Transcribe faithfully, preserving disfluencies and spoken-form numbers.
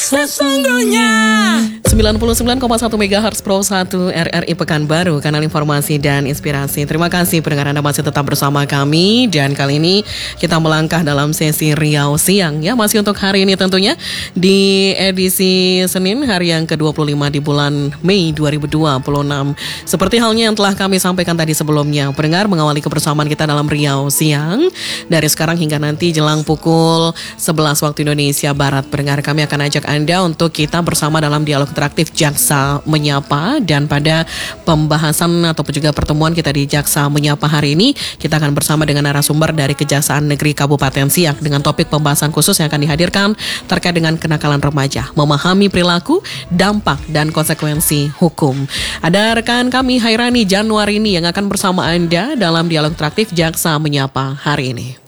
sesungguhnya. sembilan puluh sembilan koma satu megahertz Pro satu R R I Pekanbaru, kanal informasi dan inspirasi. Terima kasih pendengar Anda masih tetap bersama kami. Dan kali ini kita melangkah dalam sesi Riau Siang ya. Masih untuk hari ini tentunya di edisi Senin hari yang ke dua puluh lima di bulan Mei dua ribu dua puluh enam. Seperti halnya yang telah kami sampaikan tadi sebelumnya, pendengar, mengawali kebersamaan kita dalam Riau Siang dari sekarang hingga nanti jelang pukul sebelas waktu Indonesia Barat. Pendengar, kami akan ajak Anda untuk kita bersama dalam dialog interaktif Jaksa Menyapa. Dan pada pembahasan ataupun juga pertemuan kita di Jaksa Menyapa hari ini, kita akan bersama dengan narasumber dari Kejaksaan Negeri Kabupaten Siak dengan topik pembahasan khusus yang akan dihadirkan terkait dengan kenakalan remaja, memahami perilaku, dampak dan konsekuensi hukum. Ada rekan kami Hairani Januari ini yang akan bersama Anda dalam dialog interaktif Jaksa Menyapa hari ini.